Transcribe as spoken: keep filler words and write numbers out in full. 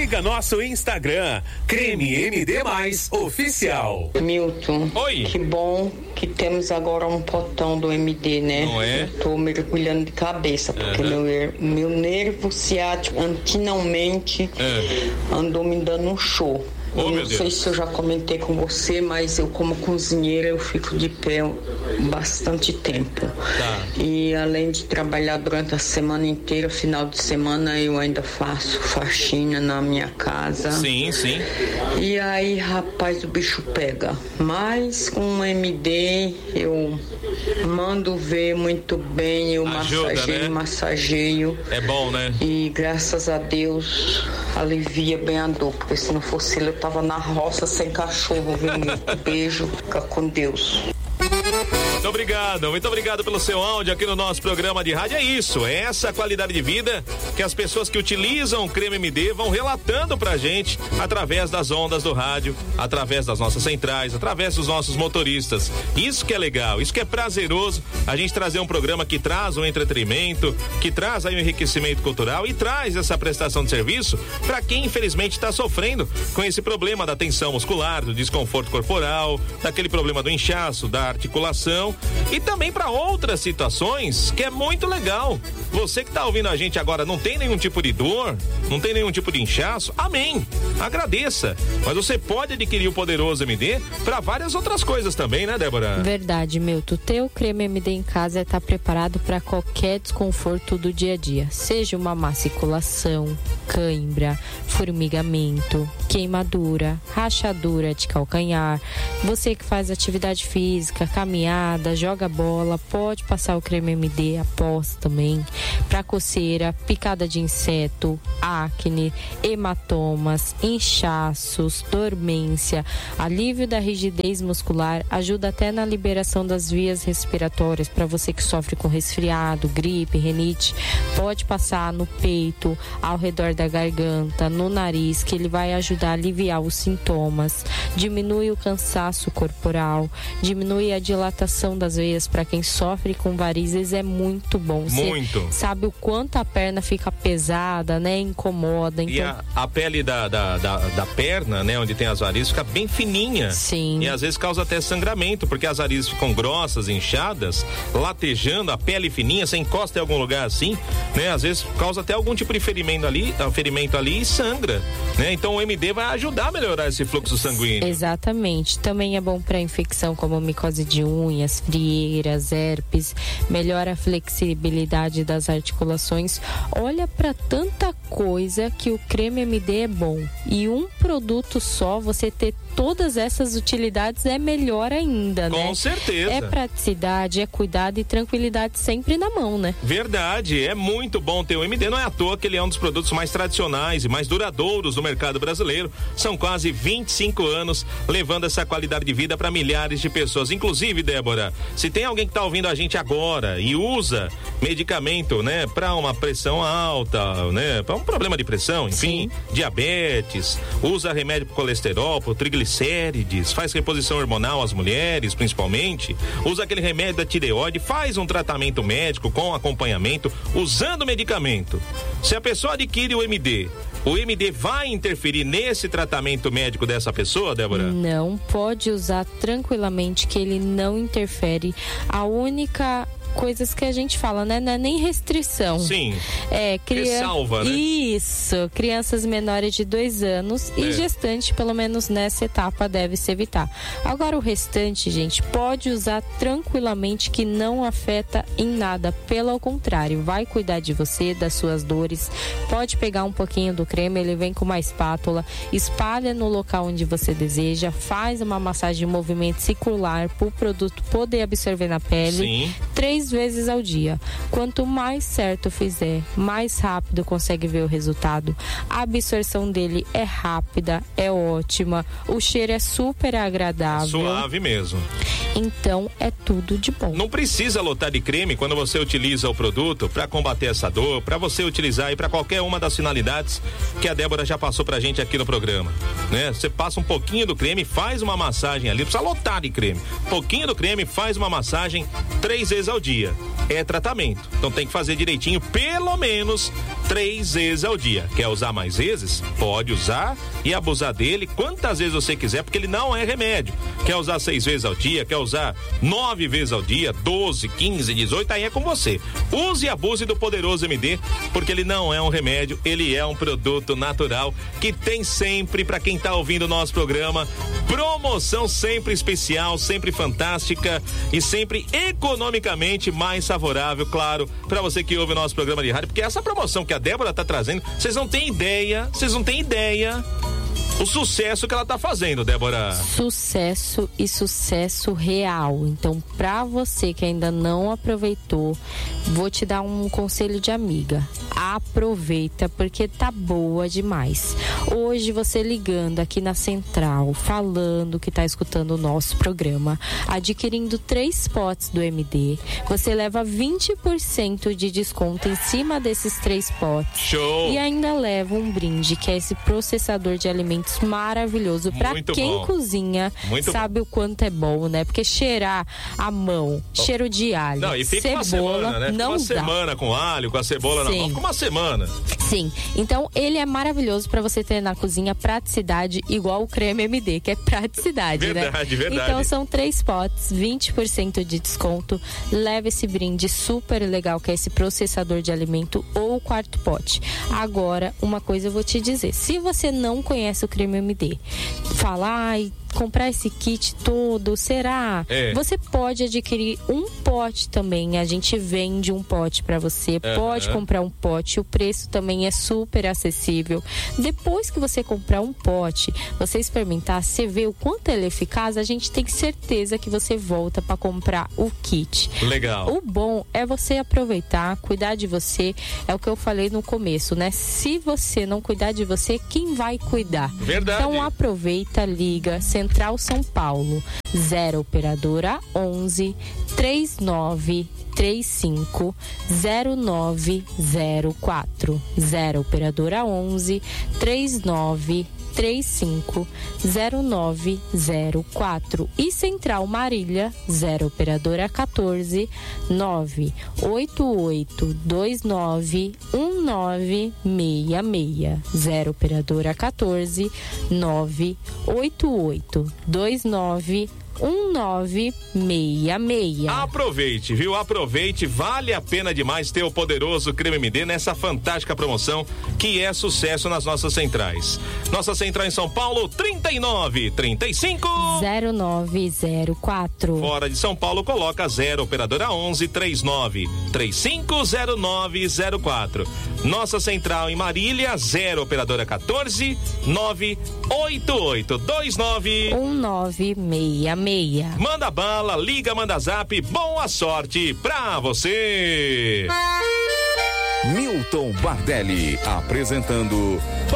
Siga nosso Instagram, Creme M D Mais Oficial. Milton, oi. Que bom que temos agora um potão do M D, né? Não é? Eu tô mergulhando de cabeça, porque uhum. meu, meu nervo ciático, antinalmente, uhum. andou me dando um show. Oh, eu não sei Deus. se eu já comentei com você, mas eu como cozinheira eu fico de pé bastante tempo. Tá. E além de trabalhar durante a semana inteira, final de semana eu ainda faço faxina na minha casa. Sim, sim. E aí, rapaz, o bicho pega. Mas com o M D eu mando ver muito bem, eu Ajuda, massageio, né? massageio. É bom, né? E graças a Deus alivia bem a dor, porque se não fosse ele eu tava na roça sem cachorro, viu? Beijo, fica com Deus. Muito obrigado, muito obrigado pelo seu áudio aqui no nosso programa de rádio. É isso, é essa qualidade de vida que as pessoas que utilizam o creme M D vão relatando pra gente através das ondas do rádio, através das nossas centrais, através dos nossos motoristas. Isso que é legal, isso que é prazeroso, a gente trazer um programa que traz um entretenimento, que traz aí um enriquecimento cultural e traz essa prestação de serviço pra quem infelizmente está sofrendo com esse problema da tensão muscular, do desconforto corporal, daquele problema do inchaço, da articulação. E também para outras situações que é muito legal. Você que tá ouvindo a gente agora não tem nenhum tipo de dor, não tem nenhum tipo de inchaço, amém, agradeça. Mas você pode adquirir o poderoso M D para várias outras coisas também, né, Débora? Verdade, Milton. Ter o creme M D em casa é estar preparado para qualquer desconforto do dia a dia, seja uma maculação, cãibra, formigamento, queimadura, rachadura de calcanhar. Você que faz atividade física, caminhada, joga bola, pode passar o creme M D após também. Para coceira, picada de inseto, acne, hematomas, inchaços, dormência, alívio da rigidez muscular, ajuda até na liberação das vias respiratórias. Para você que sofre com resfriado, gripe, rinite, pode passar no peito, ao redor da garganta, no nariz, que ele vai ajudar a aliviar os sintomas, diminui o cansaço corporal, diminui a dilatação das veias. Para quem sofre com varizes é muito bom. Muito. Você sabe o quanto a perna fica pesada, né? Incomoda. Então... E a, a pele da, da, da, da perna, né? Onde tem as varizes, fica bem fininha. Sim. E às vezes causa até sangramento, porque as varizes ficam grossas, inchadas, latejando, a pele fininha, você encosta em algum lugar assim, né? Às vezes causa até algum tipo de ferimento ali, ferimento ali e sangra, né? Então o M D vai ajudar a melhorar esse fluxo sanguíneo. Exatamente. Também é bom para infecção como micose de unhas, frieiras, herpes, melhora a flexibilidade das articulações. Olha para tanta coisa que o creme M D é bom. E um produto só, você ter todas essas utilidades é melhor ainda, né? Com certeza. É praticidade, é cuidado e tranquilidade sempre na mão, né? Verdade, é muito bom ter o M D, não é à toa que ele é um dos produtos mais tradicionais e mais duradouros do mercado brasileiro. São quase vinte e cinco anos levando essa qualidade de vida para milhares de pessoas. Inclusive, Débora, se tem alguém que tá ouvindo a gente agora e usa medicamento, né, para uma pressão alta, né, para um problema de pressão, enfim, Sim. diabetes, usa remédio pro colesterol, pro triglicérides, faz reposição hormonal às mulheres, principalmente, usa aquele remédio da tireoide, faz um tratamento médico com acompanhamento, usando medicamento. Se a pessoa adquire o M D, o M D vai interferir nesse tratamento médico dessa pessoa, Débora? Não, pode usar tranquilamente, que ele não interfere. A única coisas que a gente fala, né? Não é nem restrição. Sim. É, criança. Salva, né? Isso. Crianças menores de dois anos é. e gestante, pelo menos nessa etapa, deve se evitar. Agora, o restante, gente, pode usar tranquilamente, que não afeta em nada. Pelo contrário, vai cuidar de você, das suas dores. Pode pegar um pouquinho do creme, ele vem com uma espátula, espalha no local onde você deseja, faz uma massagem em movimento circular para o produto poder absorver na pele. Sim. Três vezes ao dia. Quanto mais certo fizer, mais rápido consegue ver o resultado. A absorção dele é rápida, é ótima, o cheiro é super agradável. É suave mesmo. Então é tudo de bom. Não precisa lotar de creme quando você utiliza o produto para combater essa dor, para você utilizar e para qualquer uma das finalidades que a Débora já passou pra gente aqui no programa, né? Você passa um pouquinho do creme, faz uma massagem ali, não precisa lotar de creme. Pouquinho do creme, faz uma massagem três vezes ao dia. É tratamento. Então tem que fazer direitinho, pelo menos três vezes ao dia. Quer usar mais vezes? Pode usar e abusar dele quantas vezes você quiser, porque ele não é remédio. Quer usar seis vezes ao dia, quer usar nove vezes ao dia, doze, quinze, dezoito, aí é com você. Use e abuse do Poderoso M D, porque ele não é um remédio, ele é um produto natural que tem sempre, para quem tá ouvindo o nosso programa, promoção sempre especial, sempre fantástica e sempre economicamente mais favorável, claro, para você que ouve o nosso programa de rádio, porque essa promoção que a Débora tá trazendo, vocês não têm ideia, vocês não têm ideia o sucesso que ela tá fazendo, Débora. Sucesso e sucesso real. Então, pra você que ainda não aproveitou, vou te dar um conselho de amiga. Aproveita, porque tá boa demais. Hoje, você ligando aqui na central, falando que tá escutando o nosso programa, adquirindo três potes do M D, você leva vinte por cento de desconto em cima desses três potes. Show! E ainda leva um brinde, que é esse processador de alimentos maravilhoso para quem bom. cozinha. Muito sabe bom. O quanto é bom, né? Porque cheirar a mão, oh. cheiro de alho, não, e fica cebola, uma semana, né? Fica não uma dá. semana com alho, com a cebola Sim. na mão, fica uma semana. Sim, então ele é maravilhoso para você ter na cozinha praticidade, igual o creme M D, que é praticidade, verdade, né? Verdade, então são três potes, vinte por cento de desconto, leva esse brinde super legal, que é esse processador de alimento ou o quarto pote. Agora, uma coisa eu vou te dizer, se você não conhece o creme M D, fala, ai, comprar esse kit todo, será? É. Você pode adquirir um pote também, a gente vende um pote para você, uhum. pode comprar um pote, o preço também é super acessível. Depois que você comprar um pote, você experimentar, você vê o quanto ele é eficaz, a gente tem certeza que você volta para comprar o kit. Legal. O bom é você aproveitar, cuidar de você, é o que eu falei no começo, né? Se você não cuidar de você, quem vai cuidar? Verdade. Então aproveita, liga, Central São Paulo, zero operadora onze, três nove três cinco, zero nove zero quatro, zero operadora onze, três nove três cinco, zero nove zero quatro e Central Marília, zero operadora quatorze, nove oito oito dois nove um nove seis seis, zero operadora quatorze, nove oito oito dois nove um nove seis seis. Aproveite, viu? Aproveite, vale a pena demais ter o Poderoso Creme M D nessa fantástica promoção que é sucesso nas nossas centrais. Nossa central em São Paulo, trinta e nove, trinta e cinco, zero nove zero quatro. Fora de São Paulo, coloca zero operadora onze, trinta e nove, trinta e cinco, zero nove zero quatro. Nossa central em Marília, zero operadora quatorze, nove oito oito dois nove um nove seis seis. Manda bala, liga, manda zap, boa sorte pra você. Milton Bardelli apresentando